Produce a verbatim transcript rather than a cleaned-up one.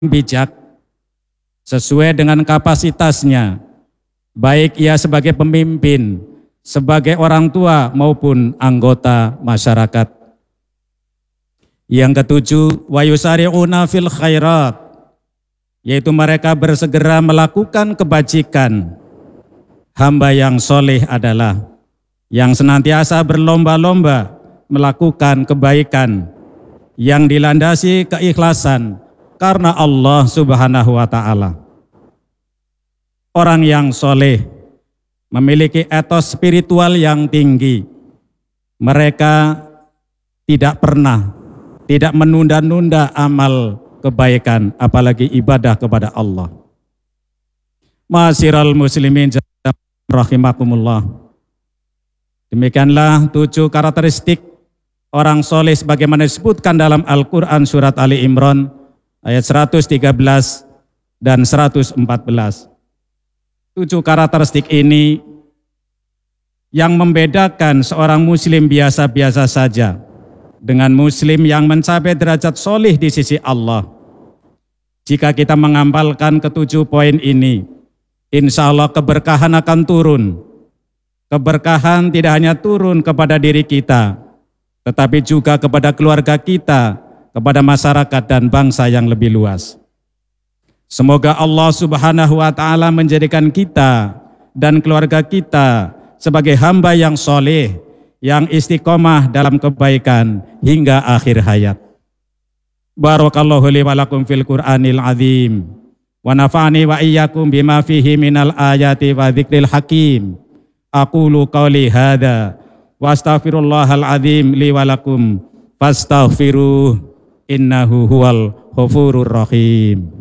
bijak sesuai dengan kapasitasnya, baik ia sebagai pemimpin, sebagai orang tua maupun anggota masyarakat. Yang ketujuh, wa yusari'una fil khairat, yaitu mereka bersegera melakukan kebajikan. Hamba yang soleh adalah yang senantiasa berlomba-lomba melakukan kebaikan yang dilandasi keikhlasan karena Allah Subhanahu wa Ta'ala. Orang yang soleh memiliki etos spiritual yang tinggi. Mereka tidak pernah, tidak menunda-nunda amal kebaikan, apalagi ibadah kepada Allah. Ma'asyiral muslimin rahimakumullah. Demikianlah tujuh karakteristik orang soleh sebagaimana disebutkan dalam Al-Quran surat Ali Imran ayat seratus tiga belas dan seratus empat belas. Tujuh karakteristik ini yang membedakan seorang muslim biasa-biasa saja dengan muslim yang mencapai derajat soleh di sisi Allah. Jika kita mengamalkan ketujuh poin ini, insya Allah keberkahan akan turun. Keberkahan tidak hanya turun kepada diri kita, tetapi juga kepada keluarga kita, kepada masyarakat dan bangsa yang lebih luas. Semoga Allah Subhanahu wa Ta'ala menjadikan kita dan keluarga kita sebagai hamba yang soleh, yang istiqomah dalam kebaikan hingga akhir hayat. Barakallahu li wa lakum fil Qur'anil azim wa nafa'ani wa iyyakum bima fihi minal ayati wa dzikril hakim. Aqulu qawli hadza wa astaghfirullahal azim li wa lakum fastaghfiruh innahu huwal ghafurur rahim.